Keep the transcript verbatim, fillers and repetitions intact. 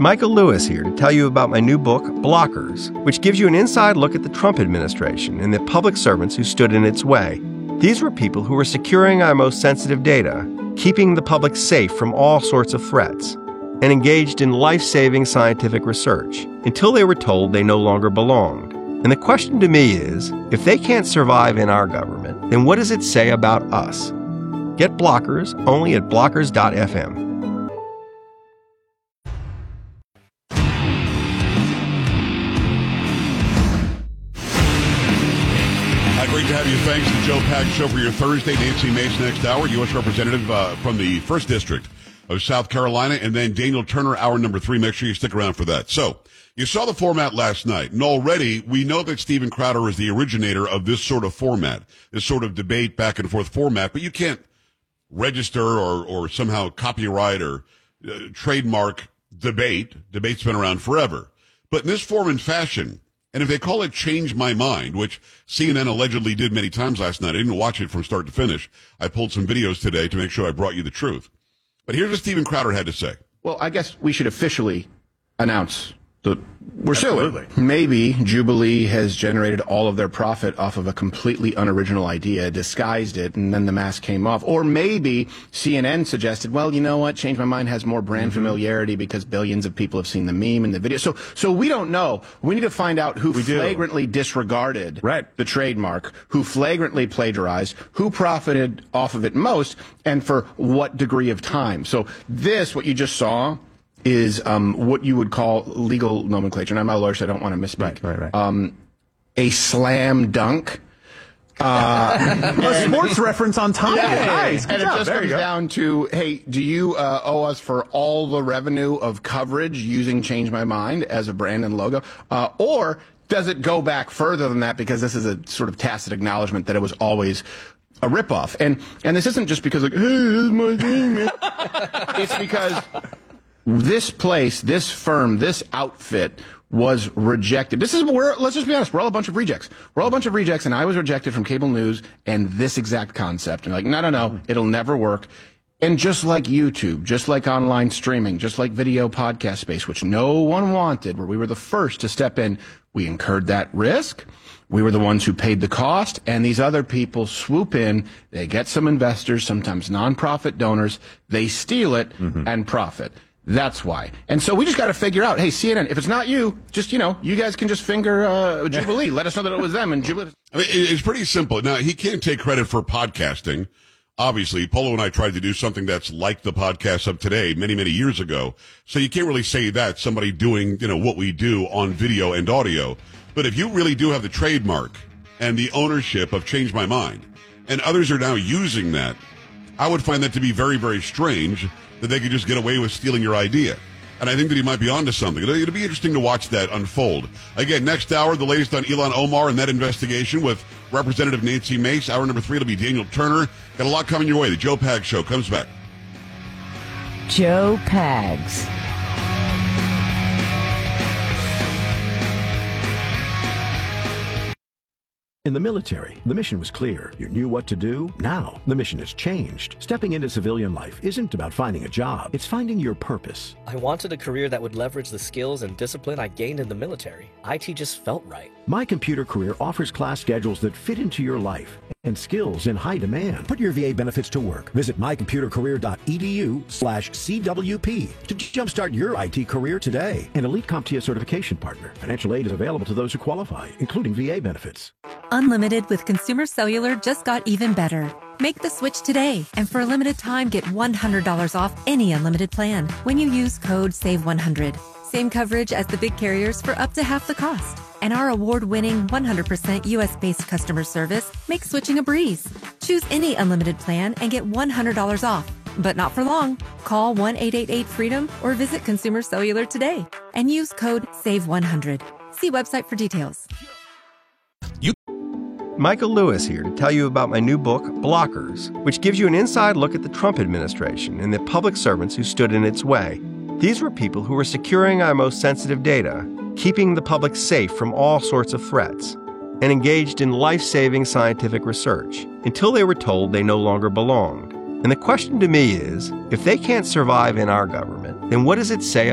Michael Lewis here to tell you about my new book, Blockers, which gives you an inside look at the Trump administration and the public servants who stood in its way. These were people who were securing our most sensitive data, keeping the public safe from all sorts of threats, and engaged in life-saving scientific research until they were told they no longer belonged. And the question to me is, if they can't survive in our government, then what does it say about us? Get Blockers only at blockers dot f m. Great to have you. Thanks to Joe Pags Show for your Thursday. Nancy Mace next hour, U S Representative uh, from the first District of South Carolina, and then Daniel Turner, hour number three. Make sure you stick around for that. So, you saw the format last night, and already we know that Steven Crowder is the originator of this sort of format, this sort of debate back and forth format, but you can't register or, or somehow copyright or uh, trademark debate. Debate's been around forever. But in this form and fashion, and if they call it Change My Mind, which C N N allegedly did many times last night, I didn't watch it from start to finish. I pulled some videos today to make sure I brought you the truth. But here's what Steven Crowder had to say. Well, I guess we should officially announce that we're Absolutely. suing. Maybe Jubilee has generated all of their profit off of a completely unoriginal idea, disguised it, and then the mask came off. Or maybe C N N suggested, well, you know what, Change My Mind has more brand mm-hmm. familiarity because billions of people have seen the meme and the video. So so we don't know. We need to find out who we flagrantly do. disregarded right. the trademark, who flagrantly plagiarized, who profited off of it most, and for what degree of time. So this, what you just saw, is um, what you would call legal nomenclature, and I'm not a lawyer, so I don't want to misspeak. Right, right, right. Um, a slam dunk. Uh, a sports reference on top. Yeah, Nice. and Good it job. just There comes you go. down to, hey, do you uh, owe us for all the revenue of coverage using Change My Mind as a brand and logo, uh, or does it go back further than that because this is a sort of tacit acknowledgement that it was always a ripoff? And and this isn't just because like, hey, this is my thing, man. It's because this place, this firm, this outfit was rejected. This is where, let's just be honest, we're all a bunch of rejects. We're all a bunch of rejects, and I was rejected from cable news and this exact concept. And like, no, no, no, it'll never work. And just like YouTube, just like online streaming, just like video podcast space, which no one wanted, where we were the first to step in, we incurred that risk. We were the ones who paid the cost, and these other people swoop in, they get some investors, sometimes nonprofit donors, they steal it mm-hmm. and profit. That's why. And so we just got to figure out, hey, C N N, if it's not you, just, you know, you guys can just finger uh, Jubilee. Let us know that it was them. And Jubilee. I mean, it's pretty simple. Now, he can't take credit for podcasting. Obviously, Polo and I tried to do something that's like the podcast of today many, many years ago. So you can't really say that, somebody doing, you know, what we do on video and audio. But if you really do have the trademark and the ownership of Change My Mind, and others are now using that, I would find that to be very, very strange that they could just get away with stealing your idea. And I think that he might be onto something. It'll, it'll be interesting to watch that unfold. Again, next hour, the latest on Ilhan Omar and that investigation with Representative Nancy Mace. Hour number three will be Daniel Turner. Got a lot coming your way. The Joe Pags Show comes back. Joe Pags. In the military, the mission was clear. You knew what to do. Now, the mission has changed. Stepping into civilian life isn't about finding a job. It's finding your purpose. I wanted a career that would leverage the skills and discipline I gained in the military. I T just felt right. My Computer Career offers class schedules that fit into your life and skills in high demand. Put your V A benefits to work. Visit my computer career dot e d u slash C W P to jumpstart your I T career today. An elite CompTIA certification partner. Financial aid is available to those who qualify, including V A benefits. Unlimited with Consumer Cellular just got even better. Make the switch today, and for a limited time, get one hundred dollars off any unlimited plan when you use code save one hundred. Same coverage as the big carriers for up to half the cost. And our award-winning one hundred percent U S-based customer service makes switching a breeze. Choose any unlimited plan and get one hundred dollars off. But not for long. Call one eight eight eight freedom or visit Consumer Cellular today and use code save one hundred. See website for details. You- Michael Lewis here to tell you about my new book, Blockers, which gives you an inside look at the Trump administration and the public servants who stood in its way. These were people who were securing our most sensitive data, keeping the public safe from all sorts of threats, and engaged in life-saving scientific research until they were told they no longer belonged. And the question to me is, if they can't survive in our government, then what does it say